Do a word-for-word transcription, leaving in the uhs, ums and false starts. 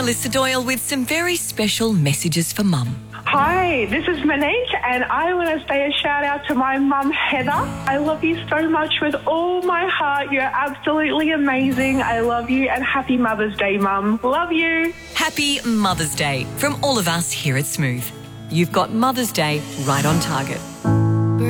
Melissa Doyle with some very special messages for Mum. Hi, this is Monique, and I want to say a shout out to my mum, Heather. I love you so much with all my heart. You're absolutely amazing. I love you, and happy Mother's Day, Mum. Love you. Happy Mother's Day from all of us here at Smooth. You've got Mother's Day right on target.